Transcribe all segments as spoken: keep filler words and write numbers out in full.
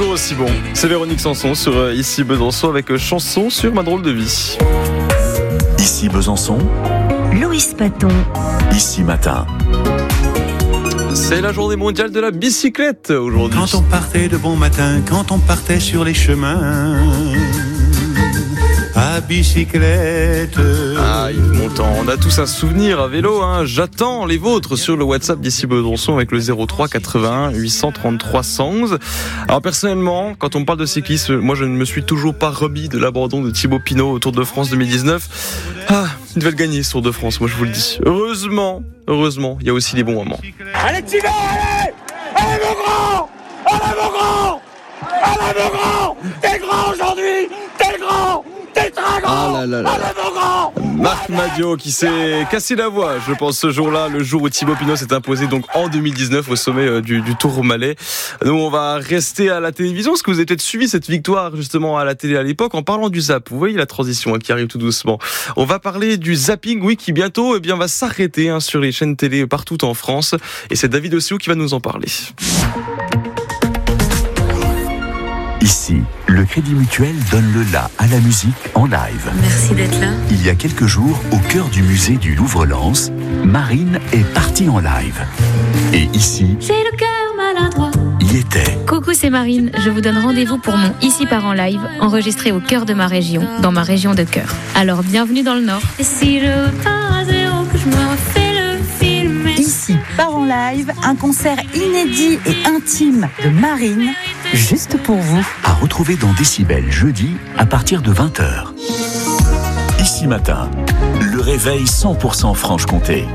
toujours aussi bon. C'est Véronique Sanson sur euh, Ici Besançon avec euh, chanson sur ma drôle de vie. Ici Besançon, Loïs Paton. Ici Matin. C'est la journée mondiale de la bicyclette aujourd'hui. Quand on partait de bon matin, quand on partait sur les chemins à bicyclette. Ah, Yves Montand, on a tous un souvenir à vélo, hein. J'attends les vôtres sur le WhatsApp d'Ici Besançon avec le zéro trois quatre-vingt-un huit cent trente-trois cent onze. Alors personnellement, quand on me parle de cyclisme, moi je ne me suis toujours pas remis de l'abandon de Thibaut Pinot au Tour de France deux mille dix-neuf. Ah, il devait le gagner ce Tour de France, moi je vous le dis. Heureusement, heureusement, il y a aussi des bons moments. Allez Thibaut, allez! Allez mon grand! Allez mon grand! Allez mon grand! T'es grand aujourd'hui! T'es grand! T'es très grand! Ah là là là. Allez mon grand! Marc Madiot qui s'est cassé la voix, je pense, ce jour-là, le jour où Thibaut Pinot s'est imposé donc en deux mille dix-neuf au sommet du, du Tour Malais. Nous, on va rester à la télévision, parce que vous avez peut-être suivi cette victoire justement à la télé à l'époque en parlant du zap. Vous voyez la transition hein, qui arrive tout doucement. On va parler du zapping, oui, qui bientôt eh bien, va s'arrêter hein, sur les chaînes télé partout en France. Et c'est David Ossiou qui va nous en parler. Ici, le Crédit Mutuel donne le la à la musique en live. Merci d'être là. Il y a quelques jours, au cœur du musée du Louvre-Lens, Marine est partie en live. Et ici, j'ai le cœur maladroit. y était. Coucou, c'est Marine. Je vous donne rendez-vous pour mon Ici part en live, enregistré au cœur de ma région, dans ma région de cœur. Alors, bienvenue dans le Nord. Et si je pars à zéro, que je me refais le film. Ici part en live, un concert inédit et intime de Marine, juste pour vous. À retrouver dans Décibel jeudi à partir de vingt heures. Ici Matin, le réveil cent pour cent Franche-Comté.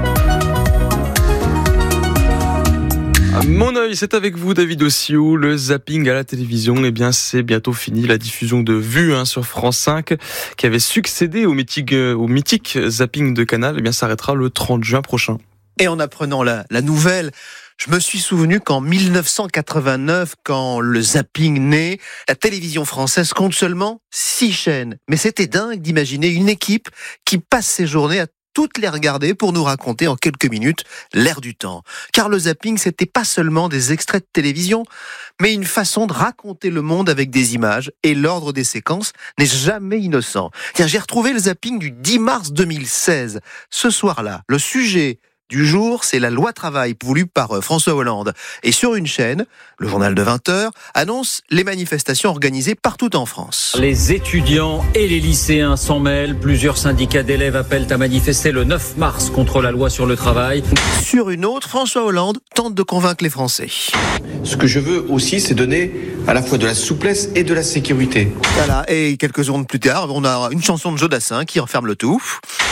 Mon œil, c'est avec vous, David Ossiou. Le zapping à la télévision, eh bien, c'est bientôt fini. La diffusion de Vue hein, sur France cinq, qui avait succédé au mythique, au mythique zapping de Canal, eh bien, s'arrêtera le trente juin prochain. Et en apprenant la, la nouvelle, je me suis souvenu qu'en dix-neuf cent quatre-vingt-neuf, quand le zapping naît, la télévision française compte seulement six chaînes. Mais c'était dingue d'imaginer une équipe qui passe ses journées à toutes les regarder pour nous raconter en quelques minutes l'air du temps. Car le zapping, c'était pas seulement des extraits de télévision, mais une façon de raconter le monde avec des images, et l'ordre des séquences n'est jamais innocent. Tiens, j'ai retrouvé le zapping du dix mars deux mille seize. Ce soir-là, le sujet du jour, c'est la loi travail voulue par François Hollande. Et sur une chaîne, le journal de vingt heures annonce les manifestations organisées partout en France. Les étudiants et les lycéens s'en mêlent. Plusieurs syndicats d'élèves appellent à manifester le neuf mars contre la loi sur le travail. Sur une autre, François Hollande tente de convaincre les Français. Ce que je veux aussi, c'est donner à la fois de la souplesse et de la sécurité. Voilà, et quelques secondes plus tard, on a une chanson de Jodassin qui referme le tout.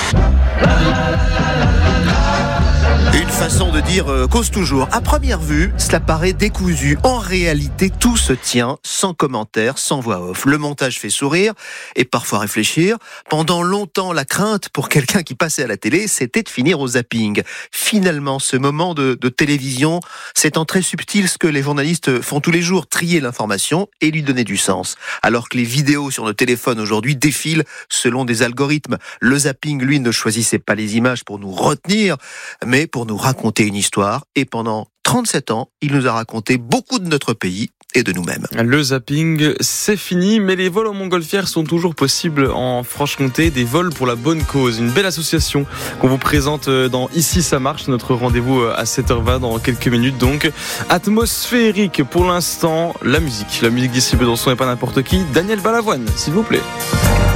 Une façon de dire euh, cause toujours. À première vue, cela paraît décousu. En réalité, tout se tient sans commentaire, sans voix off. Le montage fait sourire et parfois réfléchir. Pendant longtemps, la crainte pour quelqu'un qui passait à la télé, c'était de finir au zapping. Finalement, ce moment de, de télévision, c'est en très subtil ce que les journalistes font tous les jours, trier l'information et lui donner du sens. Alors que les vidéos sur nos téléphones aujourd'hui défilent selon des algorithmes. Le zapping, lui, ne choisissait pas les images pour nous retenir, mais pour nous raconter une histoire. Et pendant trente-sept ans, il nous a raconté beaucoup de notre pays et de nous-mêmes. Le zapping, c'est fini, mais les vols en montgolfière sont toujours possibles en Franche-Comté, des vols pour la bonne cause. Une belle association qu'on vous présente dans Ici ça marche, notre rendez-vous à sept heures vingt dans quelques minutes. Donc, atmosphérique pour l'instant, la musique. La musique d'Ici Besançon et pas n'importe qui, Daniel Balavoine, s'il vous plaît.